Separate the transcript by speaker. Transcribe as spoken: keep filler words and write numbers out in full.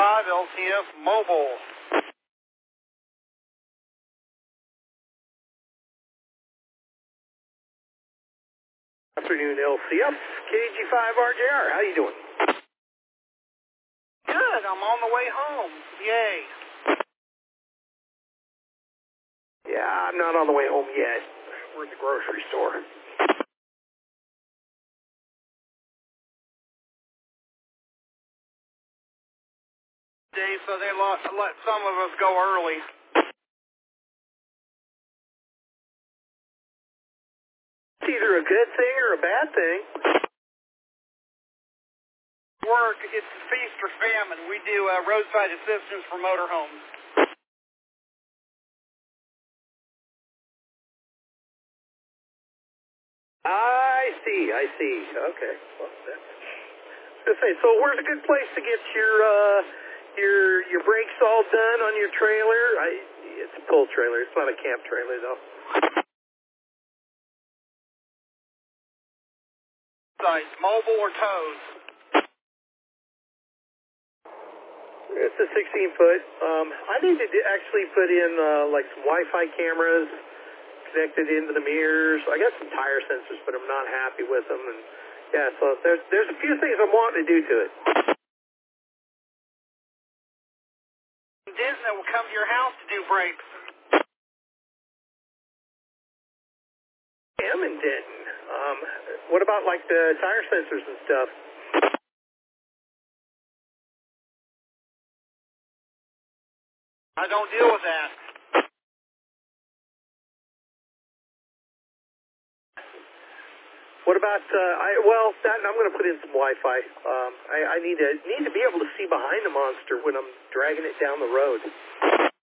Speaker 1: five L C F Mobile.
Speaker 2: Afternoon, L C F, K G five R J R. How you doing?
Speaker 1: Good. I'm on the way home. Yay.
Speaker 2: Yeah, I'm not on the way home yet. We're at the grocery store.
Speaker 1: Day, so they let, let some of us go early.
Speaker 2: It's either a good thing or a bad thing.
Speaker 1: Work, it's feast or famine. We do uh, roadside assistance for motorhomes.
Speaker 2: I see, I see. Okay. Well, that's, I was gonna say, so where's a good place to get your uh, your your brakes all done on your trailer? I, it's a pull trailer. It's not a camp trailer, though.
Speaker 1: Size, mobile or tows?
Speaker 2: It's a sixteen foot. Um, I need to actually put in uh, like some Wi-Fi cameras connected into the mirrors. I got some tire sensors, but I'm not happy with them. And yeah, so there's there's a few things I'm wanting to do to it.
Speaker 1: Disney will come to your house to do brakes.
Speaker 2: I am in Denton. Um, what about like the tire sensors and stuff?
Speaker 1: I don't deal with that.
Speaker 2: What about, uh, I, well, that, I'm going to put in some Wi-Fi. Um, I, I need to need to be able to see behind the monster when I'm dragging it down the road.